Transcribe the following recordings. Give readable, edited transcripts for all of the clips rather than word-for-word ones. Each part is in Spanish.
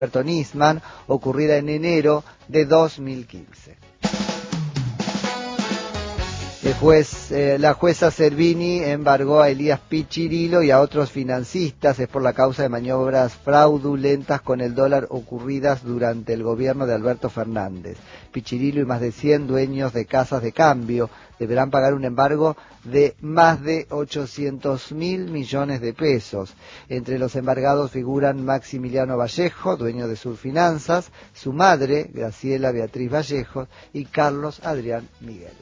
Alberto Nisman, ocurrida en enero de 2015. La jueza Servini embargó a Elías Pichirilo y a otros financistas. Es por la causa de maniobras fraudulentas con el dólar ocurridas durante el gobierno de Alberto Fernández. Pichirilo y más de 100 dueños de casas de cambio deberán pagar un embargo de más de 800.000 millones de pesos. Entre los embargados figuran Maximiliano Vallejo, dueño de Surfinanzas, su madre, Graciela Beatriz Vallejo, y Carlos Adrián Migueles.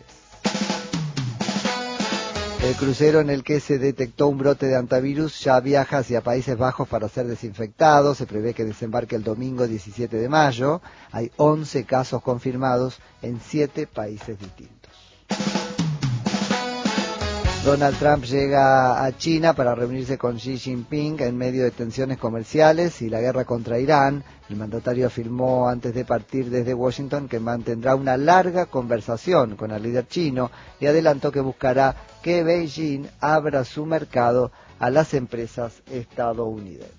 El crucero en el que se detectó un brote de antivirus ya viaja hacia Países Bajos para ser desinfectado. Se prevé que desembarque el domingo 17 de mayo. Hay 11 casos confirmados en 7 países distintos. Donald Trump llega a China para reunirse con Xi Jinping en medio de tensiones comerciales y la guerra contra Irán. El mandatario afirmó antes de partir desde Washington que mantendrá una larga conversación con el líder chino y adelantó que buscará que Beijing abra su mercado a las empresas estadounidenses.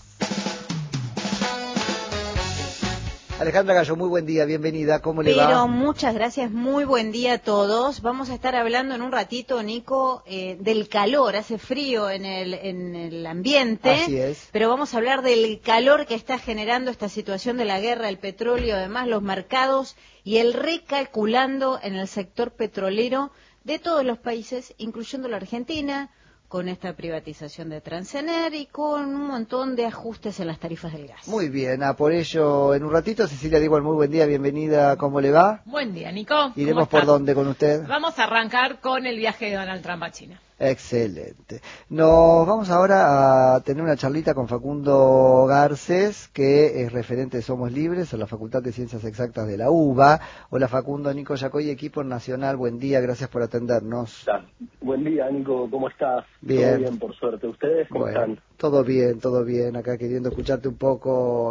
Alejandra Gallo, muy buen día, bienvenida, ¿cómo le va? Pero muchas gracias, muy buen día a todos. Vamos a estar hablando en un ratito, Nico, del calor. Hace frío en el ambiente. Así es. Pero vamos a hablar del calor que está generando esta situación de la guerra, el petróleo, además los mercados y el recalculando en el sector petrolero de todos los países, incluyendo la Argentina, con esta privatización de Transener y con un montón de ajustes en las tarifas del gas. Muy bien, por ello en un ratito, Cecilia Diego, muy buen día, bienvenida, ¿cómo le va? Buen día, Nico. ¿Iremos por dónde con usted? Vamos a arrancar con el viaje de Donald Trump a China. Excelente. Nos vamos ahora a tener una charlita con Facundo Garcés, que es referente de Somos Libres en la Facultad de Ciencias Exactas de la UBA. Hola Facundo, Nico Yacoy, equipo nacional, buen día, gracias por atendernos. Buen día, Nico, ¿cómo estás? Bien. Todo bien, por suerte. ¿Ustedes cómo están? Todo bien, acá queriendo escucharte un poco,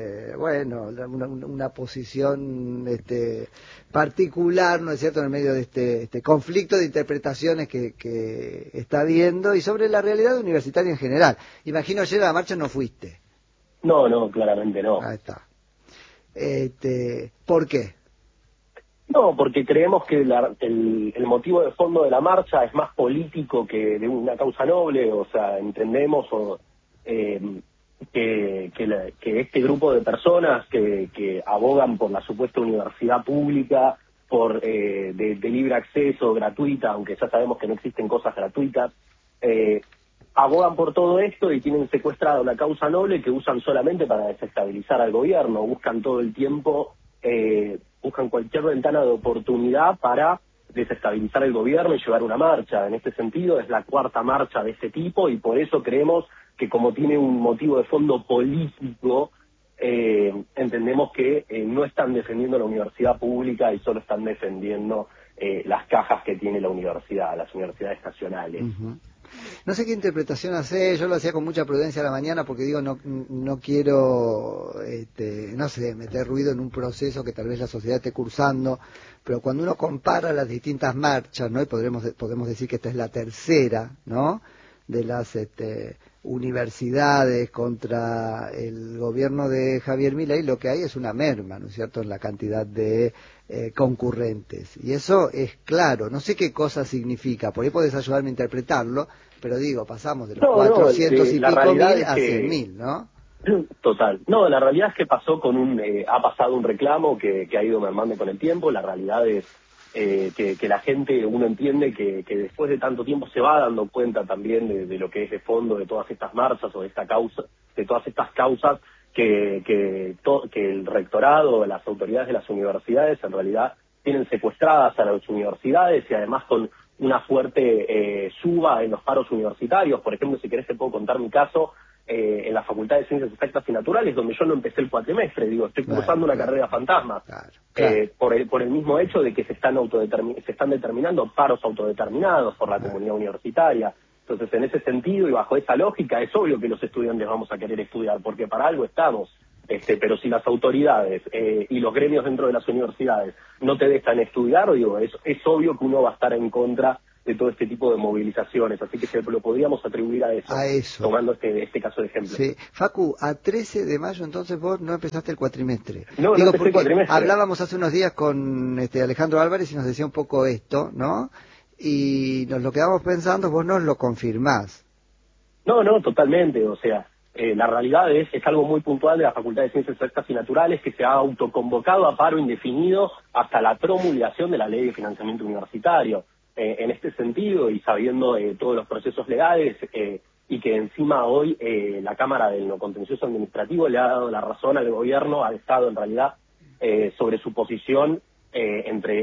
una posición particular, ¿no es cierto?, en el medio de este conflicto de interpretaciones que está habiendo y sobre la realidad universitaria en general. Imagino ayer a la marcha no fuiste. No, claramente no. Ahí está. ¿Por qué? No, porque creemos que el motivo de fondo de la marcha es más político que de una causa noble. O sea, entendemos que este grupo de personas que abogan por la supuesta universidad pública, por de libre acceso, gratuita, aunque ya sabemos que no existen cosas gratuitas, abogan por todo esto y tienen secuestrada una causa noble que usan solamente para desestabilizar al gobierno. Buscan todo el tiempo, buscan cualquier ventana de oportunidad para desestabilizar el gobierno y llevar una marcha. En este sentido es la cuarta marcha de este tipo y por eso creemos que como tiene un motivo de fondo político, entendemos que no están defendiendo la universidad pública y solo están defendiendo las cajas que tiene la universidad, las universidades nacionales. Uh-huh. No sé qué interpretación hace, yo lo hacía con mucha prudencia a la mañana porque digo, no quiero, meter ruido en un proceso que tal vez la sociedad esté cursando, pero cuando uno compara las distintas marchas, ¿no? Y podemos decir que esta es la tercera, ¿no?, de las universidades contra el gobierno de Javier Milei, lo que hay es una merma, ¿no es cierto?, en la cantidad de concurrentes. Y eso es claro, no sé qué cosa significa, por ahí podés ayudarme a interpretarlo, pero digo, pasamos de los 400 y pico mil a 100.000, ¿no? Total. No, la realidad es que ha pasado un reclamo que ha ido mermando con el tiempo. La realidad es que la gente, uno entiende que después de tanto tiempo se va dando cuenta también de lo que es de fondo de todas estas marchas o de esta causa, de todas estas causas que el rectorado, las autoridades de las universidades en realidad tienen secuestradas a las universidades y además con una fuerte suba en los paros universitarios. Por ejemplo, si querés te puedo contar mi caso en la Facultad de Ciencias Exactas y Naturales, donde yo no empecé el cuatrimestre, estoy cursando una carrera fantasma, por el mismo hecho de que se están determinando paros autodeterminados por la comunidad universitaria. Entonces, en ese sentido y bajo esa lógica, es obvio que los estudiantes vamos a querer estudiar, porque para algo estamos. Pero si las autoridades y los gremios dentro de las universidades no te dejan estudiar, es obvio que uno va a estar en contra de todo este tipo de movilizaciones, así que lo podríamos atribuir a eso. Tomando este caso de ejemplo. Sí. Facu, a 13 de mayo entonces vos no empezaste el cuatrimestre. No empecé el cuatrimestre. Hablábamos hace unos días con Alejandro Álvarez y nos decía un poco esto, ¿no? Y nos lo quedamos pensando, vos nos lo confirmás. No, totalmente, o sea, la realidad es algo muy puntual de la Facultad de Ciencias Exactas y Naturales, que se ha autoconvocado a paro indefinido hasta la promulgación de la Ley de Financiamiento Universitario. En este sentido, y sabiendo todos los procesos legales, y que encima hoy la Cámara del No Contencioso Administrativo le ha dado la razón al gobierno, al Estado en realidad, sobre su posición entre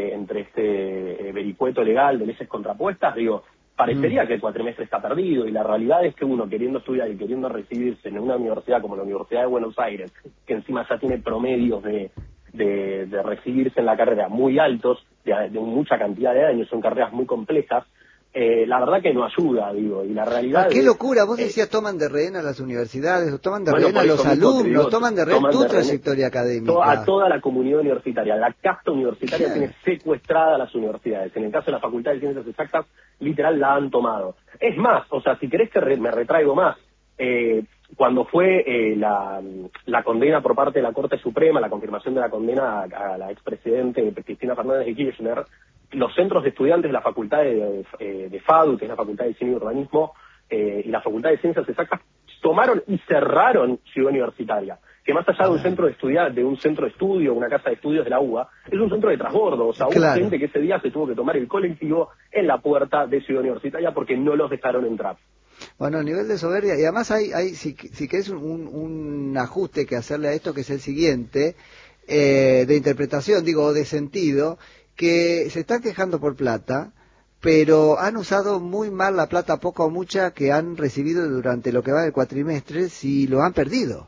este vericueto legal de leyes contrapuestas, parecería que el cuatrimestre está perdido, y la realidad es que uno, queriendo estudiar y queriendo recibirse en una universidad como la Universidad de Buenos Aires, que encima ya tiene promedios de recibirse en la carrera muy altos, de mucha cantidad de años, son carreras muy complejas, la verdad que no ayuda, y la realidad ¡Qué locura! Vos decías, toman de rehén a las universidades, o toman de rehén a los alumnos, toman de rehén tu trayectoria académica. A toda la comunidad universitaria, la casta universitaria tiene secuestrada a las universidades. En el caso de la Facultad de Ciencias Exactas, literal la han tomado. Es más, o sea, si querés que me retraigo más, cuando fue la condena por parte de la Corte Suprema, la confirmación de la condena a la expresidente Cristina Fernández de Kirchner, los centros de estudiantes de la Facultad de FADU, que es la Facultad de Diseño y Urbanismo, y la Facultad de Ciencias Exactas, tomaron y cerraron Ciudad Universitaria, que más allá de un centro de estudio, una casa de estudios de la UBA, es un centro de transbordo. O sea, hubo gente que ese día se tuvo que tomar el colectivo en la puerta de Ciudad Universitaria porque no los dejaron entrar. Bueno, a nivel de soberbia, y además hay si querés un ajuste que hacerle a esto, que es el siguiente, de interpretación, de sentido, que se están quejando por plata, pero han usado muy mal la plata, poca o mucha, que han recibido durante lo que va del cuatrimestre, si lo han perdido.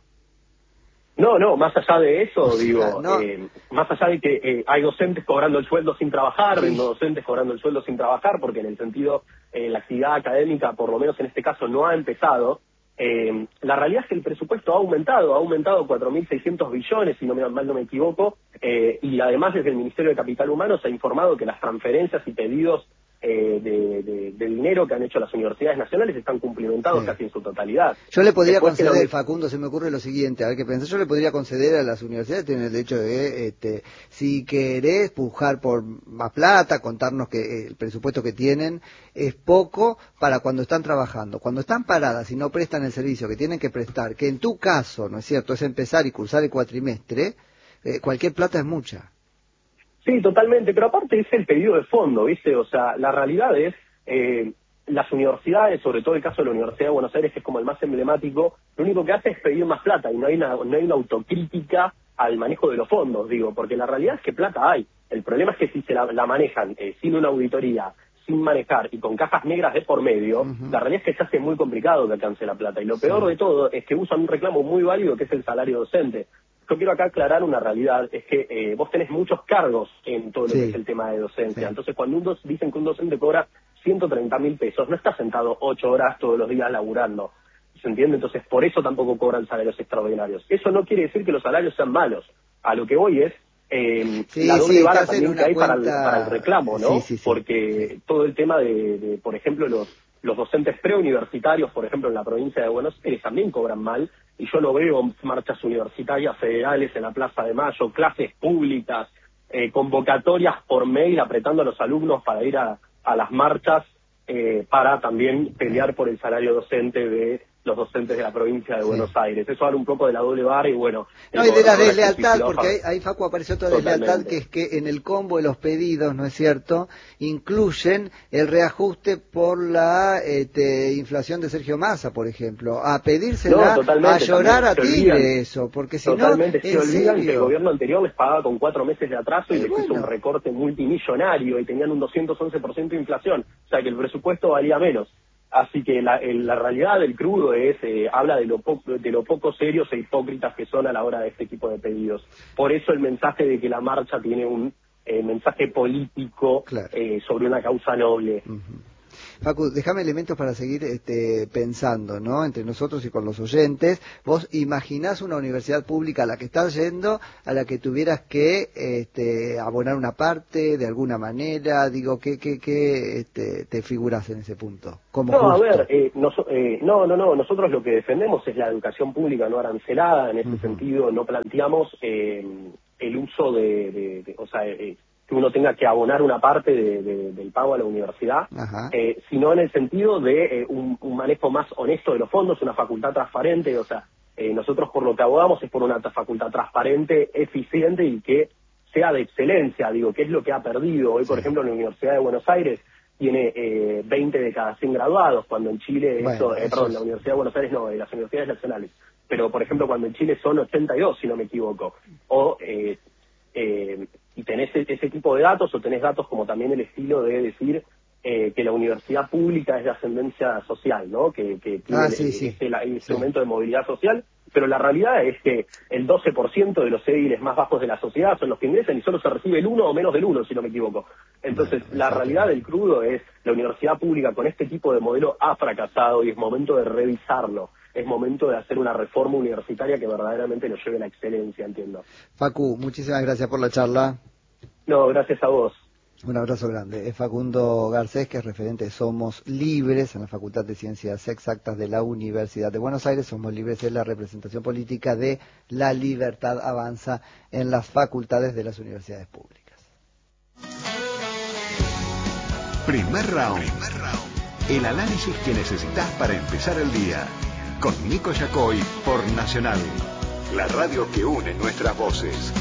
No, más allá de eso, más allá de que hay docentes cobrando el sueldo sin trabajar, docentes cobrando el sueldo sin trabajar, porque en el sentido, la actividad académica, por lo menos en este caso, no ha empezado, la realidad es que el presupuesto ha aumentado 4.600 billones, si mal no me equivoco, y además desde el Ministerio de Capital Humano se ha informado que las transferencias y pedidos de dinero que han hecho las universidades nacionales están cumplimentados casi en su totalidad. Yo le podría conceder, Facundo, se me ocurre lo siguiente, a ver qué pensás, yo le podría conceder a las universidades, tienen el derecho de, si querés pujar por más plata, contarnos que el presupuesto que tienen es poco para cuando están trabajando. Cuando están paradas y no prestan el servicio que tienen que prestar, que en tu caso, ¿no es cierto?, es empezar y cursar el cuatrimestre, cualquier plata es mucha. Sí, totalmente, pero aparte es el pedido de fondo, ¿viste? O sea, la realidad es, las universidades, sobre todo el caso de la Universidad de Buenos Aires, que es como el más emblemático, lo único que hace es pedir más plata, y no hay una autocrítica al manejo de los fondos, porque la realidad es que plata hay. El problema es que si se la manejan sin una auditoría, sin manejar y con cajas negras de por medio, la realidad es que se hace muy complicado que alcance la plata. Y lo peor de todo es que usan un reclamo muy válido, que es el salario docente. Yo quiero acá aclarar una realidad, es que vos tenés muchos cargos en todo lo que es el tema de docencia. Entonces, cuando dicen que un docente cobra 130.000 pesos, no está sentado 8 horas todos los días laburando, ¿se entiende? Entonces, por eso tampoco cobran salarios extraordinarios. Eso no quiere decir que los salarios sean malos. A lo que voy es la doble vara también que hay para el reclamo, ¿no? Porque todo el tema de por ejemplo, los docentes preuniversitarios, por ejemplo, en la provincia de Buenos Aires también cobran mal, y yo lo veo, marchas universitarias federales en la Plaza de Mayo, clases públicas, convocatorias por mail apretando a los alumnos para ir a las marchas, para también pelear por el salario docente de los docentes de la provincia de Buenos Aires. Eso habla un poco de la doble vara y bueno... No, y de la deslealtad, porque ahí Facu apareció otra deslealtad, que es que en el combo de los pedidos, ¿no es cierto?, incluyen el reajuste por la inflación de Sergio Massa, por ejemplo, a pedírsela, a llorar a Tigre eso, porque si totalmente, no... se olvidan que el gobierno anterior les pagaba con 4 meses de atraso y les hizo un recorte multimillonario y tenían un 211% de inflación, o sea que el presupuesto valía menos. Así que la realidad del crudo habla de lo poco serios e hipócritas que son a la hora de este tipo de pedidos. Por eso el mensaje de que la marcha tiene un mensaje político sobre una causa noble. Facu, déjame elementos para seguir pensando, ¿no? Entre nosotros y con los oyentes. Vos imaginás una universidad pública a la que estás yendo, a la que tuvieras que abonar una parte de alguna manera, digo, ¿qué te figuras en ese punto? Como no, justo. a ver, nosotros lo que defendemos es la educación pública no arancelada. En ese sentido no planteamos el uso que uno tenga que abonar una parte del pago a la universidad, sino en el sentido de un manejo más honesto de los fondos, una facultad transparente. O sea, nosotros por lo que abogamos es por una facultad transparente, eficiente y que sea de excelencia, digo, que es lo que ha perdido. Hoy, por ejemplo, en la Universidad de Buenos Aires tiene 20 de cada 100 graduados, cuando en Chile, la Universidad de Buenos Aires no, de las universidades nacionales, pero por ejemplo cuando en Chile son 82, si no me equivoco, y tenés ese tipo de datos, o tenés datos como también el estilo de decir que la universidad pública es de ascendencia social, ¿no? Que tiene el instrumento de movilidad social, pero la realidad es que el 12% de los ediles más bajos de la sociedad son los que ingresan y solo se recibe el 1 o menos del 1, si no me equivoco. Entonces, la realidad del crudo es la universidad pública con este tipo de modelo ha fracasado y es momento de revisarlo. Es momento de hacer una reforma universitaria que verdaderamente nos lleve a la excelencia, entiendo. Facu, muchísimas gracias por la charla. No, gracias a vos. Un abrazo grande. Es Facundo Garcés, que es referente de Somos Libres en la Facultad de Ciencias Exactas de la Universidad de Buenos Aires. Somos Libres es la representación política de La Libertad Avanza en las facultades de las universidades públicas. Primer round. El análisis que necesitas para empezar el día. Con Nico Yacoy por Nacional. La radio que une nuestras voces.